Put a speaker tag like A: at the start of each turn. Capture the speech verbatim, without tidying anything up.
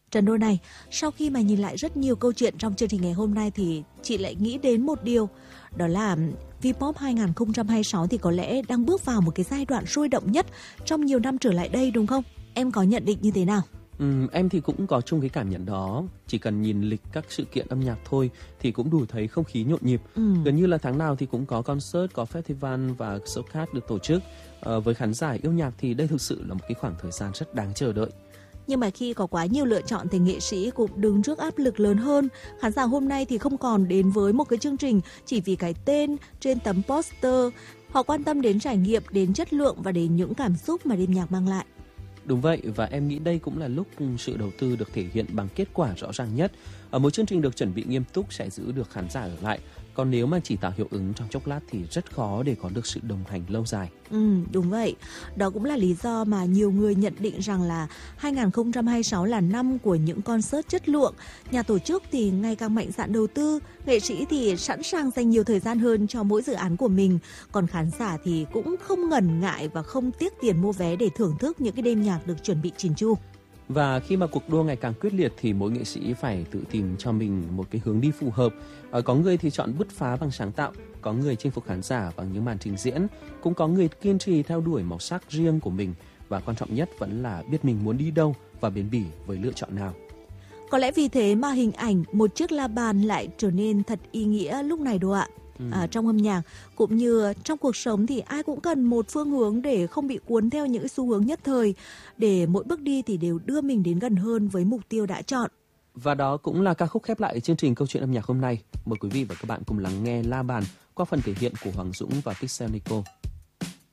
A: Trần Đô này, sau khi mà nhìn lại rất nhiều câu chuyện trong chương trình ngày hôm nay thì chị lại nghĩ đến một điều, đó là V-pop hai không hai sáu thì có lẽ đang bước vào một cái giai đoạn sôi động nhất trong nhiều năm trở lại đây đúng không? Em có nhận định như thế nào?
B: Ừ, em thì cũng có chung cái cảm nhận đó. Chỉ cần nhìn lịch các sự kiện âm nhạc thôi thì cũng đủ thấy không khí nhộn nhịp. Ừ. Gần như là tháng nào thì cũng có concert, có festival và showcase được tổ chức. À, với khán giả yêu nhạc thì đây thực sự là một cái khoảng thời gian rất đáng chờ đợi.
A: Nhưng mà khi có quá nhiều lựa chọn thì nghệ sĩ cũng đứng trước áp lực lớn hơn. Khán giả hôm nay thì không còn đến với một cái chương trình chỉ vì cái tên trên tấm poster. Họ quan tâm đến trải nghiệm, đến chất lượng và đến những cảm xúc mà đêm nhạc mang lại.
B: Đúng vậy, và em nghĩ đây cũng là lúc sự đầu tư được thể hiện bằng kết quả rõ ràng nhất. Ở một chương trình được chuẩn bị nghiêm túc sẽ giữ được khán giả ở lại. Còn nếu mà chỉ tạo hiệu ứng trong chốc lát thì rất khó để có được sự đồng hành lâu dài.
A: Ừ, đúng vậy. Đó cũng là lý do mà nhiều người nhận định rằng là hai không hai sáu là năm của những concert chất lượng. Nhà tổ chức thì ngày càng mạnh dạn đầu tư, nghệ sĩ thì sẵn sàng dành nhiều thời gian hơn cho mỗi dự án của mình. Còn khán giả thì cũng không ngần ngại và không tiếc tiền mua vé để thưởng thức những cái đêm nhạc được chuẩn bị chỉn chu.
B: Và khi mà cuộc đua ngày càng quyết liệt thì mỗi nghệ sĩ phải tự tìm cho mình một cái hướng đi phù hợp. À, có người thì chọn bứt phá bằng sáng tạo, có người chinh phục khán giả bằng những màn trình diễn, cũng có người kiên trì theo đuổi màu sắc riêng của mình. Và quan trọng nhất vẫn là biết mình muốn đi đâu và bền bỉ với lựa chọn nào.
A: Có lẽ vì thế mà hình ảnh một chiếc la bàn lại trở nên thật ý nghĩa lúc này đâu ạ. À, trong âm nhạc cũng như trong cuộc sống thì ai cũng cần một phương hướng để không bị cuốn theo những xu hướng nhất thời, để mỗi bước đi thì đều đưa mình đến gần hơn với mục tiêu đã chọn.
B: Và đó cũng là ca khúc khép lại chương trình Câu chuyện âm nhạc hôm nay. Mời quý vị và các bạn cùng lắng nghe La Bàn qua phần thể hiện của Hoàng Dũng và Pixel Nico.